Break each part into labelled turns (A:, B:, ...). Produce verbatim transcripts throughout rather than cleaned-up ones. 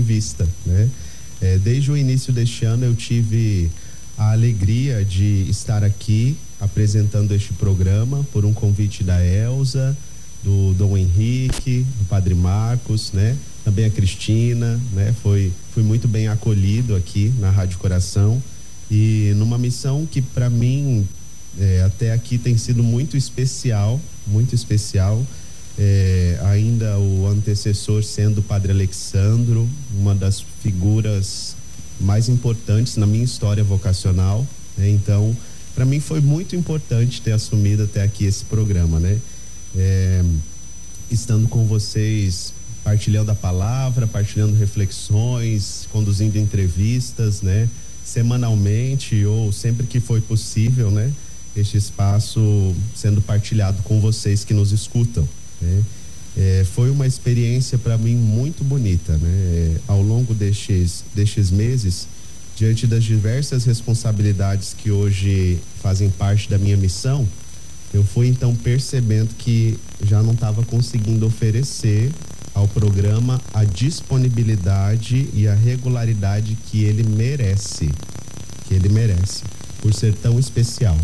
A: Vista, né? É, desde o início deste ano eu tive a alegria de estar aqui apresentando este programa por um convite da Elza, do Dom Henrique, do Padre Marcos, né? Também a Cristina, né? Foi, fui muito bem acolhido aqui na Rádio Coração e numa missão que para mim é, até aqui tem sido muito especial, muito especial. É, ainda o antecessor sendo o Padre Alexandro, uma das figuras mais importantes na minha história vocacional, né? Então, para mim foi muito importante ter assumido até aqui esse programa, né? É, estando com vocês, partilhando a palavra, partilhando reflexões, conduzindo entrevistas, né? Semanalmente ou sempre que foi possível, né? Este espaço sendo partilhado com vocês que nos escutam. Né? É, foi uma experiência para mim muito bonita, né? É, ao longo destes, destes meses, diante das diversas responsabilidades que hoje fazem parte da minha missão, eu fui então percebendo que já não estava conseguindo oferecer ao programa a disponibilidade e a regularidade que ele merece, que ele merece, por ser tão especial.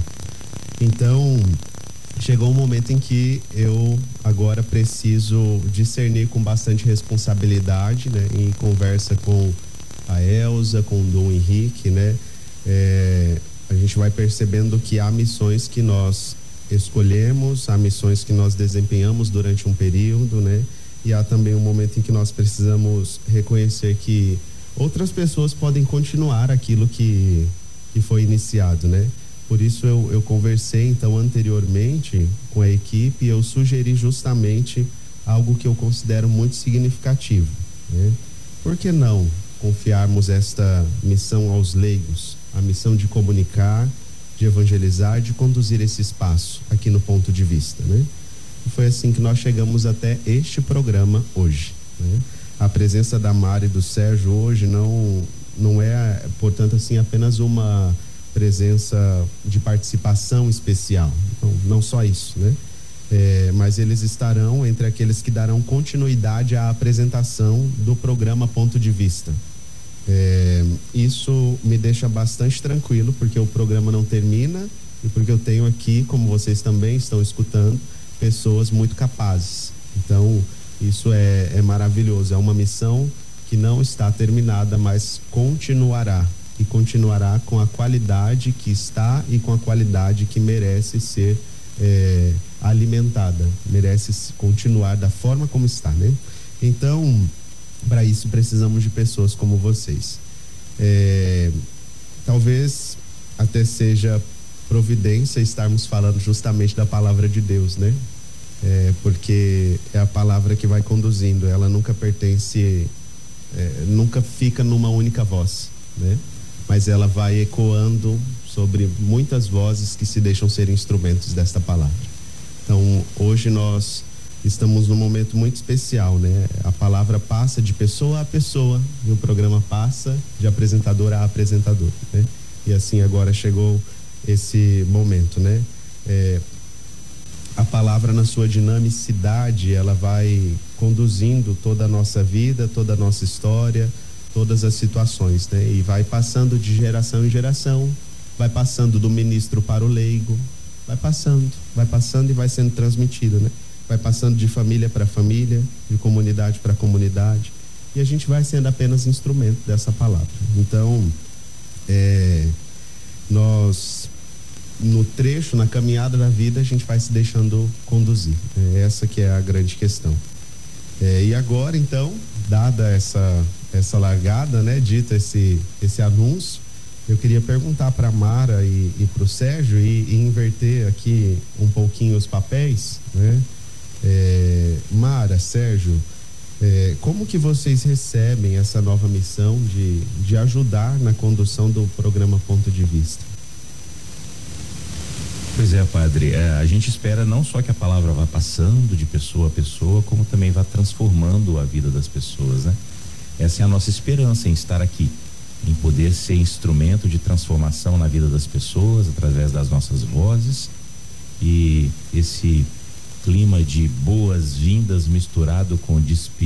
A: Então, chegou um momento em que eu agora preciso discernir com bastante responsabilidade, né? Em conversa com a Elza, com o Dom Henrique, né? É, a gente vai percebendo que há missões que nós escolhemos, há missões que nós desempenhamos durante um período, né? E há também um momento em que nós precisamos reconhecer que outras pessoas podem continuar aquilo que, que foi iniciado, né? Por isso eu, eu conversei então anteriormente com a equipe e eu sugeri justamente algo que eu considero muito significativo, né? Por que não confiarmos esta missão aos leigos, a missão de comunicar, de evangelizar, de conduzir esse espaço aqui no Ponto de Vista, né? E foi assim que nós chegamos até este programa hoje, né? A presença da Mara e do Sérgio hoje não, não é, portanto, assim, apenas uma presença de participação especial, então, não só isso, né? É, mas eles estarão entre aqueles que darão continuidade à apresentação do programa Ponto de Vista. É, isso me deixa bastante tranquilo, porque o programa não termina e porque eu tenho aqui, como vocês também estão escutando, pessoas muito capazes. Então, isso é, é maravilhoso, é uma missão que não está terminada, mas continuará. E continuará com a qualidade que está e com a qualidade que merece ser é, alimentada, merece continuar da forma como está, né? Então, para isso precisamos de pessoas como vocês. É, talvez até seja providência estarmos falando justamente da palavra de Deus, né? É, porque é a palavra que vai conduzindo, ela nunca pertence, é, nunca fica numa única voz, né? Mas ela vai ecoando sobre muitas vozes que se deixam ser instrumentos desta palavra. Então, hoje nós estamos num momento muito especial, né? A palavra passa de pessoa a pessoa e o programa passa de apresentador a apresentador, né? E assim agora chegou esse momento, né? É, a palavra na sua dinamicidade, ela vai conduzindo toda a nossa vida, toda a nossa história, todas as situações, né? E vai passando de geração em geração, vai passando do ministro para o leigo, vai passando, vai passando e vai sendo transmitido, né? Vai passando de família para família, de comunidade para comunidade, e a gente vai sendo apenas instrumento dessa palavra. Então, é, nós, no trecho, na caminhada da vida, a gente vai se deixando conduzir. É essa que é a grande questão. É, e agora, então, dada essa essa largada, né, dito esse esse anúncio, eu queria perguntar para Mara e, e para o Sérgio e, e inverter aqui um pouquinho os papéis, né? É, Mara, Sérgio, é, como que vocês recebem essa nova missão de, de ajudar na condução do programa Ponto de Vista?
B: Pois é, padre, é, a gente espera não só que a palavra vá passando de pessoa a pessoa, como também vá transformando a vida das pessoas, né? Essa é a nossa esperança em estar aqui, em poder ser instrumento de transformação na vida das pessoas através das nossas vozes, e esse clima de boas-vindas misturado com despedidas